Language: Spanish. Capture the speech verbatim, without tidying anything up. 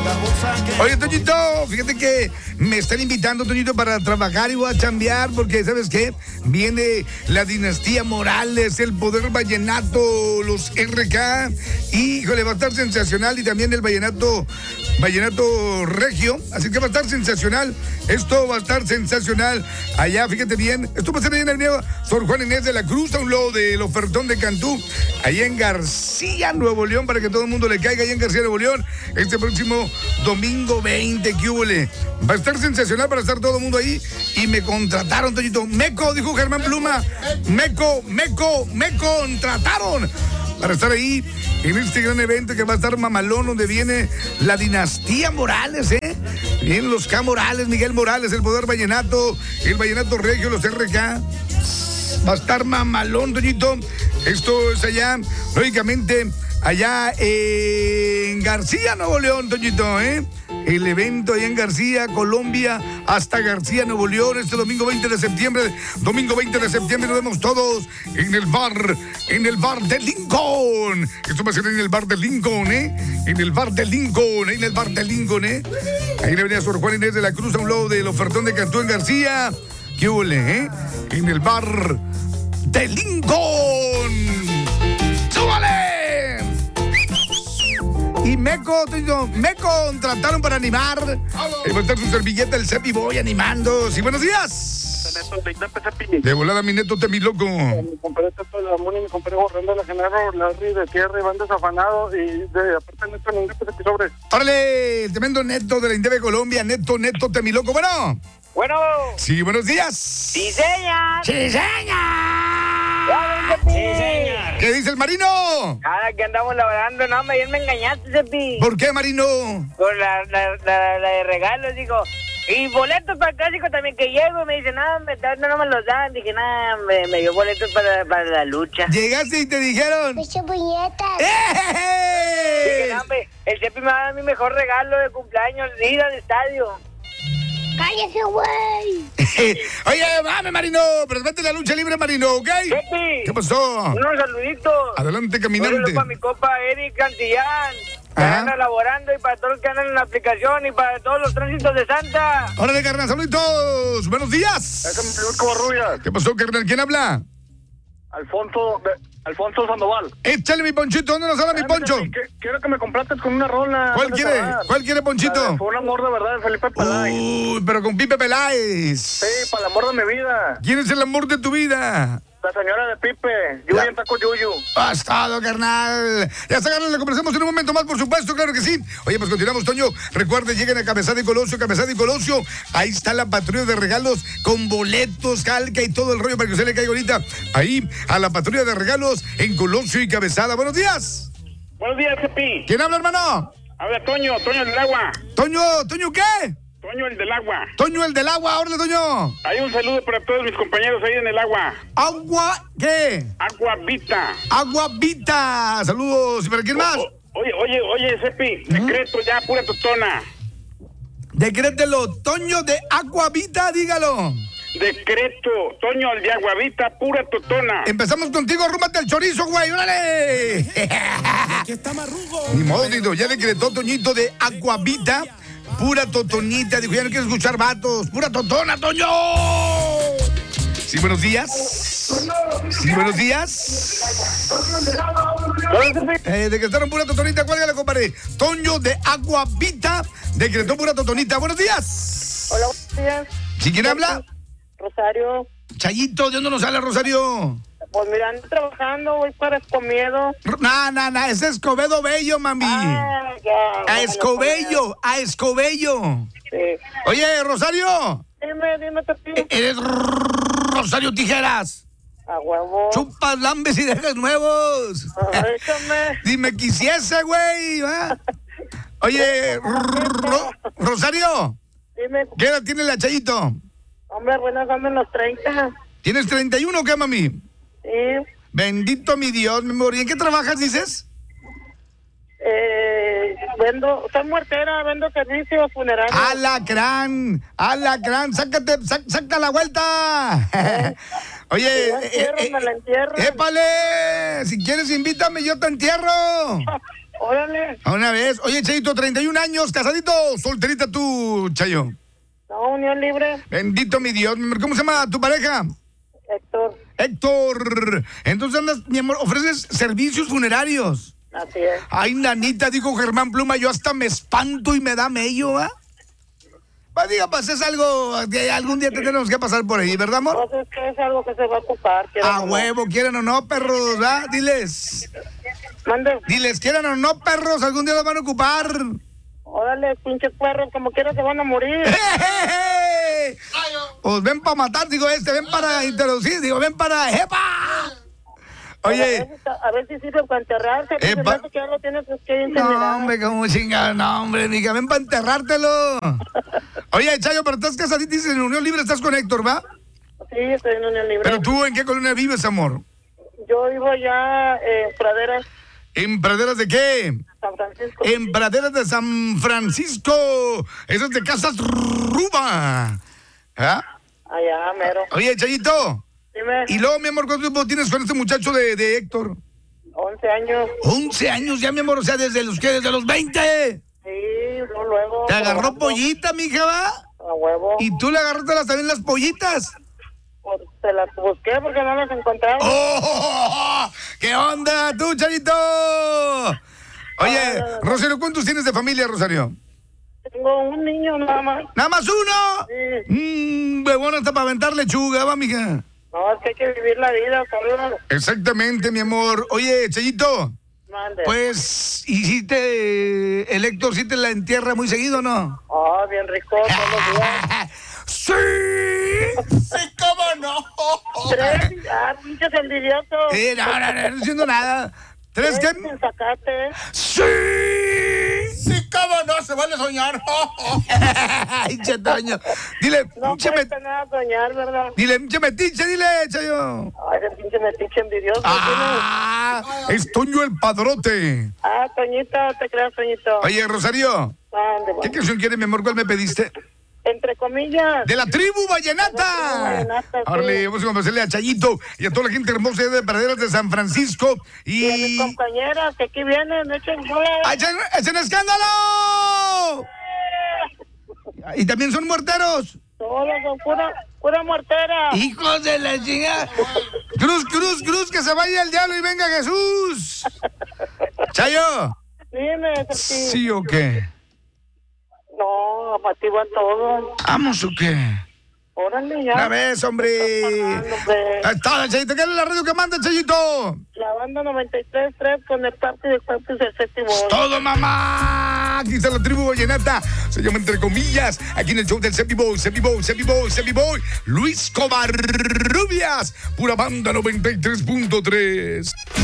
Oye, Toñito, fíjate que me están invitando, Toñito, para trabajar y voy a chambear porque, ¿sabes qué? Viene la dinastía Morales, el poder vallenato, los R K. Híjole, va a estar sensacional y también el vallenato, vallenato regio. Así que va a estar sensacional. Esto va a estar sensacional. Allá, fíjate bien. Esto va a ser ahí en la avenida Sor Juan Inés de la Cruz, a un lado del ofertón de Cantú, allá en García, Nuevo León, para que todo el mundo le caiga allá en García, Nuevo León, este próximo domingo veinte, ¿qué hubole? Va a estar sensacional para estar todo el mundo ahí. Y me contrataron, Toñito. Meco, dijo Germán Pluma. Meco, Meco, me contrataron para estar ahí en este gran evento que va a estar mamalón, donde viene la dinastía Morales, ¿eh? Vienen los K. Morales, Miguel Morales, el poder vallenato, el vallenato regio, los R K. Va a estar mamalón, Toñito. Esto es allá, lógicamente, allá en García, Nuevo León, Toñito, ¿eh? El evento allá en García, Colombia, hasta García, Nuevo León, este domingo veinte de septiembre. Domingo veinte de septiembre nos vemos todos en el bar, en el bar de Lincoln. Esto va a ser en el bar de Lincoln, ¿eh? En el bar de Lincoln, en el bar de Lincoln, ¿eh? Ahí le venía Sor Juan Inés de la Cruz, a un lado del ofertón de Cantú en García. ¿Qué huele, eh? En el bar de Lincoln. ¡Súbale! Y Meco, me contrataron para animar. Y va a estar su servilleta, el Cepi Boy, animando. Sí, buenos días. De volada, mi neto Temiloco. Mi compadre Tato de la Muni, mi compadre Borrando, la Genaro, Larry de Tierra y van desafanados. Y de aparte, Neto Neto sobre. Órale, el tremendo Neto de la Indeve Colombia, Neto, Neto Temiloco. Bueno. Bueno. Sí, buenos días. Sí, señor. Sí, señor. Sí, señor. ¿Qué dice el Marino? Nada, que andamos laborando, no, me, me engañaste, Cepi. ¿Por qué, Marino? Por la, la, la, la de regalos, digo. Y boletos para el clásico también, que llego y me dice, nada, me, no, no me los dan. Dije, nada, me, me dio boletos para, para la lucha. Llegaste y te dijeron. ¡Muchas puñetas! ¡Eh! Dije, no, me, el Cepi me va a dar mi mejor regalo de cumpleaños, ir al estadio. ¡Cállese, güey! Oye, mame, Marino, pero vete la lucha libre, Marino, ¿ok? Cepi. ¿Qué pasó? Unos saluditos. Adelante, caminante. Para mi copa Eric Cantillán, que Ajá. anda laborando, y para todos los que andan en la aplicación, y para todos los tránsitos de Santa. Órale, carnal, saluditos. Buenos días. Ese es mi Covarrubias. ¿Qué pasó, carnal? ¿Quién habla? Alfonso, de, Alfonso Sandoval. Échale mi ponchito. ¿Dónde nos habla mi poncho? Que, quiero que me complates con una rola. ¿Cuál quiere? ¿Cuál quiere, ponchito? Fue un amor de verdad de Felipe Peláez. Uy, pero con Pipe Peláez. Sí, para el amor de mi vida. ¿Quién es el amor de tu vida? La señora de Pipe, Yuyu en Taco Yuyu. Bastado, carnal. Ya está, carnal, le conversamos en un momento más, por supuesto, claro que sí. Oye, pues continuamos, Toño. Recuerden, lleguen a Cabezada y Colosio, Cabezada y Colosio. Ahí está la patrulla de regalos con boletos, calca y todo el rollo para que usted le caiga ahorita. Ahí, a la patrulla de regalos en Colosio y Cabezada. Buenos días. Buenos días, Cepi. ¿Quién habla, hermano? Habla Toño, Toño del agua. Toño, ¿Toño qué? Toño el del agua. Toño, el del agua. Órale, Toño. Hay un saludo para todos mis compañeros ahí en el agua. Agua, ¿qué? Agua Vita. Agua Vita. Saludos. ¿Y para quién más? O- oye, oye, oye, Cepi, decreto ya, pura totona. Decrételo. Toño de Agua Vita, dígalo. Decreto, Toño el de Aguavita, pura totona. Empezamos contigo, rúmbate el chorizo, güey, órale. Aquí está Marrugo. Ni modo, Tito, ya decretó Toñito de Aguavita, pura totonita. Dijo, ya no quiero escuchar vatos, pura totona, Toño. Sí, buenos días. Sí, buenos días. Eh, decretaron pura totonita, cuélgale, compadre. Toño de Aguavita decretó pura totonita. Buenos días. Hola, buenos días. ¿Sí, quién habla? Rosario. Chayito, ¿de dónde nos sale, Rosario? Pues mira, ando trabajando, voy para Escobedo. No, no, no, es Escobedo Bello, mami. Ah, ya. A Escobello, a Escobello. Sí. Oye, Rosario. Dime, dime, Pepi. Eres Rosario Tijeras. A huevo. Chupas, lambes y dejes nuevos. Ah, échame. Dime, quisiese, güey. ¿Va? Oye, Ro- Rosario, Dime, ¿qué edad tiene la Chayito? hombre, buenas, dame los treinta. ¿Tienes treinta y uno o qué, mami? Sí. Bendito mi Dios, mi amor. ¿Y en qué trabajas, dices? Eh, vendo, soy muertera, vendo servicios funerarios. Alacrán, alacrán, sácate, sac- saca la vuelta. Oye, Me la entierro, eh, eh, me la entierro. épale, si quieres invítame, yo te entierro. Órale. A una vez. Oye, Chayito, treinta y un años, casadito, solterita tú, Chayo. No, unión libre. Bendito mi Dios. ¿Cómo se llama tu pareja? Héctor. Héctor. Entonces andas, mi amor, ofreces servicios funerarios. Así es. Ay, nanita, dijo Germán Pluma, yo hasta me espanto y me da mello, ¿ah? Pues diga, pues es algo que algún día tenemos que pasar por ahí, ¿verdad, amor? Pues es que es algo que se va a ocupar. A huevo, quieran o no, perros, ¿verdad? Diles. Mande. Diles, quieran o no, perros, algún día los van a ocupar. Órale, pinches perros, como quiera se van a morir. Pues ven para matar, digo este, ven para introducir, digo, ven para... ¡Epa! Oye... A ver si sirve para enterrarse, porque Epa. el que ya lo tienes pues, que incinerar. No, hombre, como chingada, no, hombre, mija, ven para enterrártelo. Oye, Chayo, pero estás casadita, dices, en Unión Libre estás con Héctor, ¿va? Sí, estoy en Unión Libre. Pero tú, ¿en qué colonia vives, amor? Yo vivo ya en Praderas, ¿En praderas de qué? San Francisco. En praderas de San Francisco. Eso es de Casas Ruba. ¿Ah? Allá, mero. Oye, Chayito. Dime, Y luego, mi amor, ¿cuánto tiempo tienes con este muchacho de, de Héctor? once años. once años ya, mi amor, o sea, desde los que, desde los veinte. Sí, luego, luego. Te agarró trabajando. pollita, mija, ¿va? A huevo. Y tú le agarraste las, también las pollitas. Pues, te las busqué porque no las encontraba. ¡Oh! ¿Qué onda, tú, Chayito? Oye, Rosario, ¿cuántos tienes de familia, Rosario? Tengo un niño nada más. ¿Nada más uno? Sí. Mmm, huevón, hasta para aventar lechuga, va, mija. No, es que hay que vivir la vida, solo. Exactamente, mi amor. Oye, Chayito, Mande. pues, ¿y si te, el Héctor, si te la entierra muy seguido o no? Ah, bien rico, todos los días. ¡Sí! Sí, cómo no. Tres, ah, pinches envidiosos. Eh, no, no, no, no estoy diciendo nada. ¿Tres Tres qué? sin sacate. ¡Sí! Sí, cómo no, se vale soñar. ¡Ay, Chetoño! Dile, No pinche cuesta met- nada soñar, ¿verdad? dile, pinche metiche, dile, Chayo. Ay, ese pinche metiche envidioso. ¡Ah! Es Toño el Padrote. ¿Tienes? Ah, Toñito, te creas, Toñito. Oye, Rosario, Ande, ¿qué bueno. canción quieres, mi amor? ¿Cuál me pediste? Entre comillas. ¡De la tribu De la vallenata! tribu vallenata, sí. Órale, vamos a complacerle a Chayito y a toda la gente hermosa de Praderas de San Francisco. Y a mis Y... compañeras que aquí vienen, no echen bola. ¡Echen, echen escándalo! Y también son muerteros. Todos son pura, pura muertera. ¡Hijos de la chingada! ¡Cruz, cruz, cruz! ¡Que se vaya el diablo y venga Jesús! ¡Chayo! Dime, Sergio. ¿Sí o qué? No, apaciguan todo. ¿Vamos o qué? Órale, ya. Una vez, hombre. Fernando, hombre. Ahí está, Chayito. ¿Qué es la radio que manda, Chayito? La banda noventa y tres punto tres con el parque de parques del séptimo. ¡Todo, mamá! Aquí está la tribu vallenata. Se llama entre comillas. Aquí en el show del Seppi Boy, Seppi Boy, Seppi Boy, Seppi Boy. Luis Covarrubias. Pura banda noventa y tres punto tres.